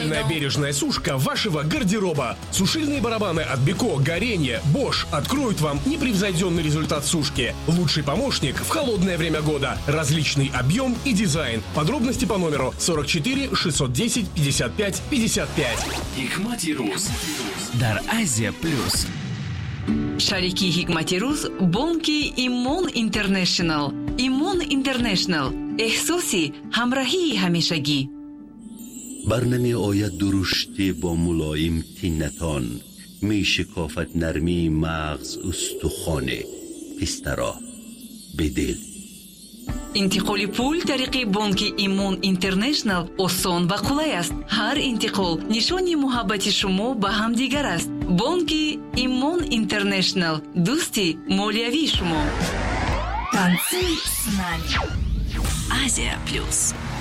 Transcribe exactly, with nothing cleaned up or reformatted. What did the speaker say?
Идеальная бережная сушка вашего гардероба. Сушильные барабаны от Беко, Горение, Bosch откроют вам непревзойденный результат сушки. Лучший помощник в холодное время года. Различный объем и дизайн. Подробности по номеру сорок четыре шестьсот десять пятьдесят пять пятьдесят пять. Hikmati Ruz дар Азия Плюс. Шарики Hikmati Ruz бонки Имон Интернешнл. Имон Интернешнл. احساسی همراهی همیشگی. برنمی آید درشتی با ملایم تینتان، می شکافت نرمی مغز استخانه پیسترا به دل. انتقال پول طریق بانک ایمون اینترنشنال آسان و قولای است. هر انتقال نشانی محبت شما به هم دیگر است. بانک ایمون اینترنشنال، دوستی مالیوی شما. Танцуй с нами. Азия Плюс.